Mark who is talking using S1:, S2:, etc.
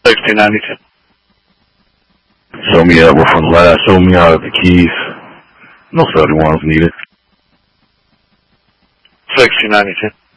S1: 6292.
S2: Show me Edward from last. Show me out of the keys. No 71s needed.
S1: 6292.